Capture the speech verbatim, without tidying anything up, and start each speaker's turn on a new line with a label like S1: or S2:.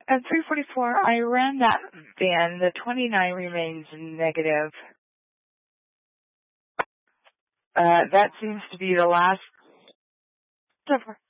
S1: At three forty-four, I ran that band. The twenty-nine remains negative. Uh, that seems to be the last of